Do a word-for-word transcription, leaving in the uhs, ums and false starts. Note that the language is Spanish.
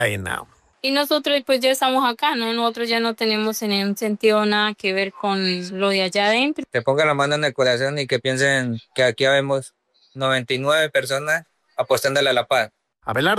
Ay, no. Y nosotros pues ya estamos acá, ¿no? Nosotros ya no tenemos en un sentido nada que ver con lo de allá adentro. Que pongan la mano en el corazón y que piensen que aquí habemos noventa y nueve personas apostándole a la paz. Abelardo.